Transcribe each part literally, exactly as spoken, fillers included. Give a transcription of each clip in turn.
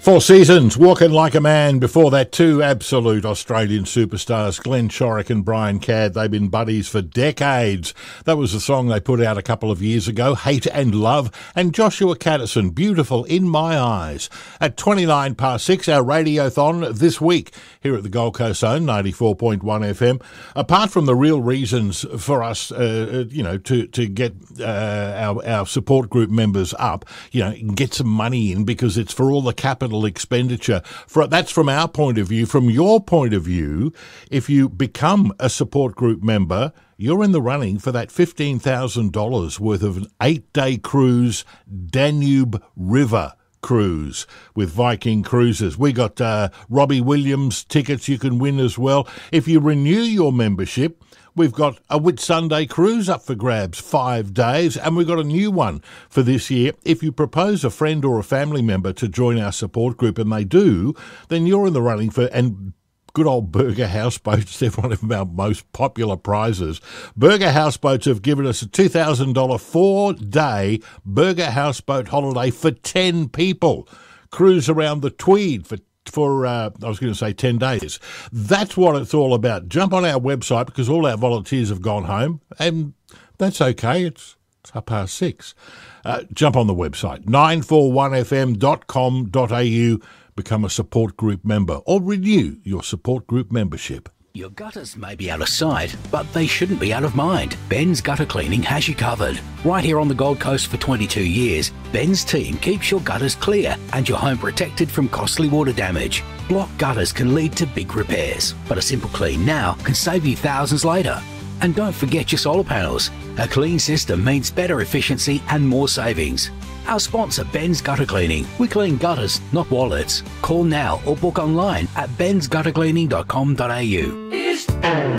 Four Seasons, Walking Like a Man. Before that, two absolute Australian superstars, Glenn Shorrock and Brian Cadd. They've been buddies for decades. That was the song they put out a couple of years ago, Hate and Love. And Joshua Caddison, Beautiful in My Eyes. At twenty-nine past six, our radiothon this week here at the Gold Coast Zone, ninety-four point one F M. Apart from the real reasons for us, uh, you know, to, to get uh, our, our support group members up, you know, get some money in because it's for all the capital expenditure. For, that's from our point of view. From your point of view, if you become a support group member, you're in the running for that fifteen thousand dollars worth of an eight-day cruise, Danube River cruise with Viking Cruises. We got uh, Robbie Williams tickets you can win as well. If you renew your membership, we've got a Whitsunday cruise up for grabs, five days, and we've got a new one for this year. If you propose a friend or a family member to join our support group, and they do, then you're in the running for, and good old Burger Houseboats, they're one of our most popular prizes. Burger Houseboats have given us a two thousand dollars four-day Burger Houseboat holiday for ten people. Cruise around the Tweed for for, uh, I was going to say ten days. That's what it's all about. Jump on our website because all our volunteers have gone home, and that's okay. It's, it's half past six. Uh, jump on the website, nine four one f m dot com dot a u. Become a support group member or renew your support group membership. Your gutters may be out of sight, but they shouldn't be out of mind. Ben's Gutter Cleaning has you covered. Right here on the Gold Coast for twenty-two years, Ben's team keeps your gutters clear and your home protected from costly water damage. Blocked gutters can lead to big repairs, but a simple clean now can save you thousands later. And don't forget your solar panels. A clean system means better efficiency and more savings. Our sponsor, Ben's Gutter Cleaning. We clean gutters, not wallets. Call now or book online at bens gutter cleaning dot com dot a u. And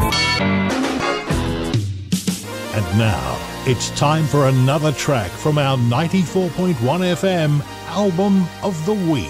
now, it's time for another track from our ninety-four point one F M Album of the Week.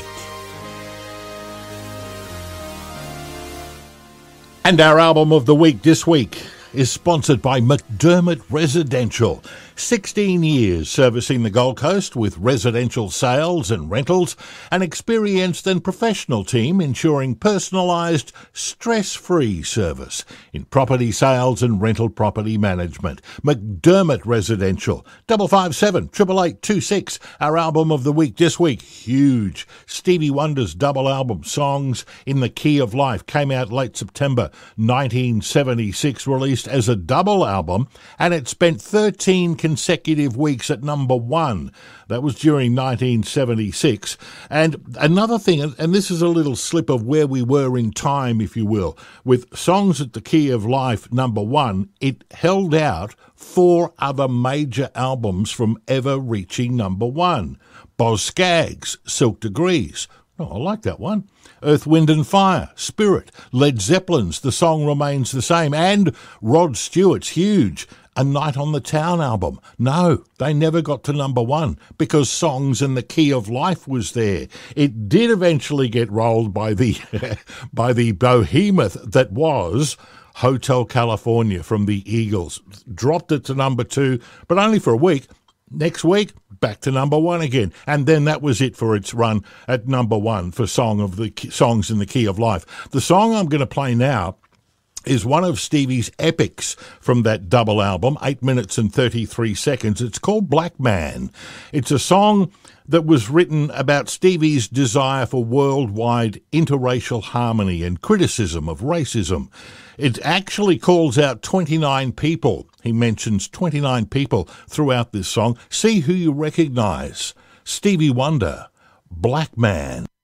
And our Album of the Week this week is sponsored by McDermott Residential. sixteen years servicing the Gold Coast with residential sales and rentals, an experienced and professional team ensuring personalised, stress-free service in property sales and rental property management. McDermott Residential, double five seven, triple eight two six. Our album of the week this week, huge. Stevie Wonder's double album, Songs in the Key of Life, came out late September nineteen seventy-six, released as a double album, and it spent thirteen consecutive weeks at number one. That was during nineteen seventy-six. And another thing, and this is a little slip of where we were in time, if you will, with Songs at the Key of Life number one, it held out four other major albums from ever reaching number one. Boz Scaggs, Silk Degrees. Oh, I like that one. Earth, Wind and Fire, Spirit, Led Zeppelin's The Song Remains the Same, and Rod Stewart's huge A Night on the Town album. No, they never got to number one because Songs in the Key of Life was there. It did eventually get rolled by the by the behemoth that was Hotel California from the Eagles. Dropped it to number two, but only for a week. Next week, back to number one again. And then that was it for its run at number one for Song of the Songs in the Key of Life. The song I'm going to play now is one of Stevie's epics from that double album, eight minutes and thirty-three seconds. It's called Black Man. It's a song that was written about Stevie's desire for worldwide interracial harmony and criticism of racism. It actually calls out twenty-nine people. He mentions twenty-nine people throughout this song. See who you recognise. Stevie Wonder, Black Man.